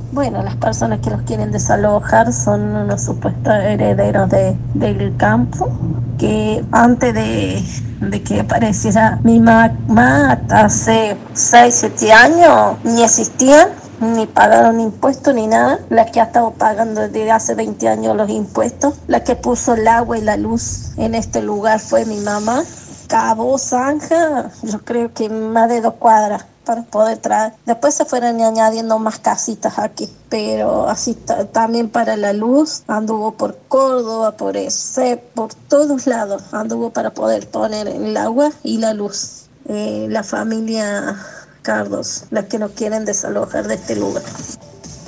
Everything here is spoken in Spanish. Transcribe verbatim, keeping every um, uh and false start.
Bueno, las personas que los quieren desalojar son unos supuestos herederos de, del campo, que antes de, de que apareciera mi mamá, hasta hace seis siete años, ni existían, ni pagaron impuestos ni nada. La que ha estado pagando desde hace veinte años los impuestos, la que puso el agua y la luz en este lugar fue mi mamá. Cabo Zanja, yo creo que más de dos cuadras para poder traer. Después se fueron añadiendo más casitas aquí, pero así ta- también para la luz, anduvo por Córdoba, por ese, por todos lados, anduvo para poder poner el agua y la luz. Eh, la familia Cardos, las que nos quieren desalojar de este lugar.